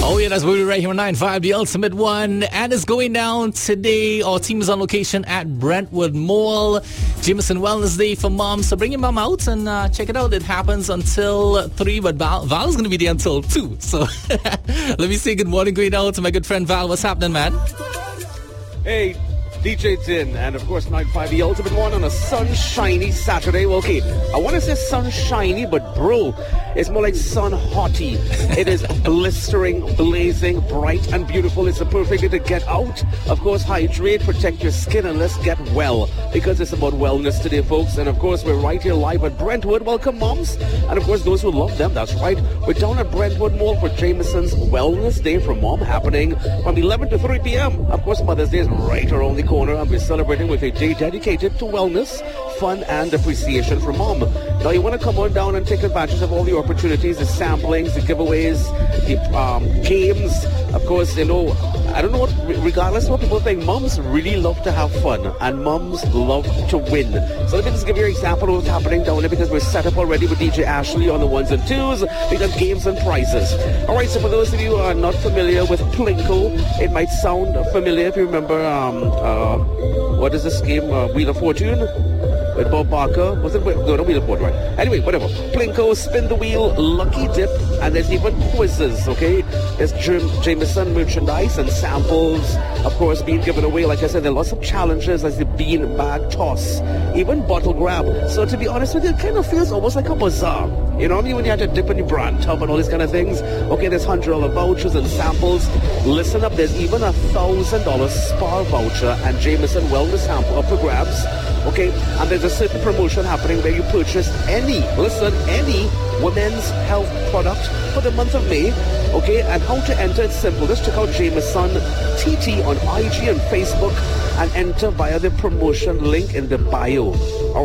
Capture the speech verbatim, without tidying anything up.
Oh yeah, that's what we're right here on nine five, the ultimate one. And it's going down today. Our team is on location at Brentwood Mall. Jameson Wellness Day for moms. So bring your mom out and uh, check it out. It happens until three, but Val, Val's going to be there until two. So let me say good morning going out to my good friend Val. What's happening, man? Hey, D J Tin, and of course nine five, the ultimate one on a sunshiny Saturday. Well, okay, I want to say sunshiny, but bro, it's more like sun hotty. It is blistering, blazing, bright and beautiful. It's a perfect day to get out. Of course, hydrate, protect your skin, and let's get well, because it's about wellness today, folks. And of course, we're right here live at Brentwood. Welcome, moms. And of course, those who love them, that's right. We're down at Brentwood Mall for Jameson's Wellness Day for Mom, happening from eleven to three p.m. Of course, Mother's Day is right around the corner, and we're celebrating with a day dedicated to wellness, fun, and appreciation for mom. Now, you want to come on down and take advantage of all the opportunities, the samplings, the giveaways, the um, games. Of course, you know, I don't know what, regardless of what people think, moms really love to have fun, and moms love to win. So let me just give you an example of what's happening down there, because we're set up already with D J Ashley on the ones and twos. We got games and prizes. All right, so for those of you who are not familiar with Plinko, it might sound familiar if you remember, um, uh, what is this game? Uh, Wheel of Fortune? With Bob Barker. Was it? No, not Wheel of Fortune, right? Anyway, whatever. Plinko, spin the wheel, lucky dip, and there's even quizzes, okay? There's Jam- Jameson merchandise and samples, of course, being given away. Like I said, there are lots of challenges, as the bean bag toss, even bottle grab. So to be honest with you, it kind of feels almost like a bazaar. You know what I mean? When you have to dip in your brand tub and all these kind of things. Okay, there's one hundred dollars vouchers and samples. Listen up, there's even a one thousand dollars spa voucher and Jameson Wellness sample up for grabs. Okay, and there's a certain promotion happening where you purchase any, listen, any women's health product for the month of May. Okay, and how to enter, it's simple. Just check out Jameson T T on I G and Facebook and enter via the promotion link in the bio.